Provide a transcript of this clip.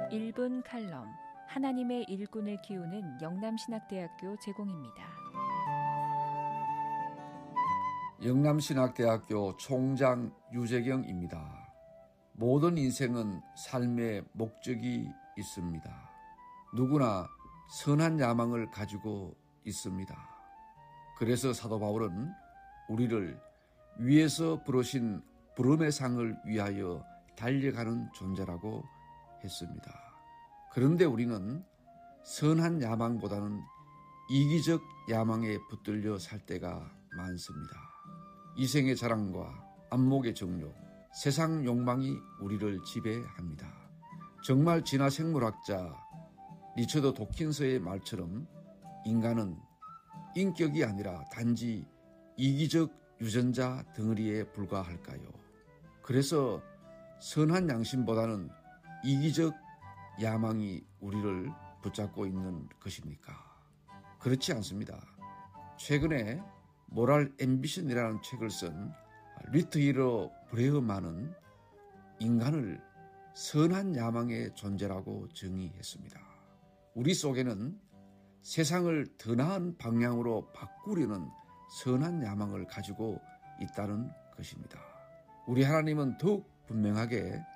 1분 칼럼 하나님의 일꾼을 키우는 영남신학대학교 제공입니다. 영남신학대학교 총장 유재경입니다. 모든 인생은 삶의 목적이 있습니다. 누구나 선한 야망을 가지고 있습니다. 그래서 사도 바울은 우리를 위에서 부르신 부름의 상을 위하여 달려가는 존재라고 했습니다. 그런데 우리는 선한 야망보다는 이기적 야망에 붙들려 살 때가 많습니다. 이생의 자랑과 안목의 정욕, 세상 욕망이 우리를 지배합니다. 정말 진화 생물학자 리처드 도킨스의 말처럼 인간은 인격이 아니라 단지 이기적 유전자 덩어리에 불과할까요? 그래서 선한 양심보다는 이기적 야망이 우리를 붙잡고 있는 것입니까? 그렇지 않습니다. 최근에 모랄 앰비션이라는 책을 쓴 리트히러 브레흐만은 인간을 선한 야망의 존재라고 정의했습니다. 우리 속에는 세상을 더 나은 방향으로 바꾸려는 선한 야망을 가지고 있다는 것입니다. 우리 하나님은 더욱 분명하게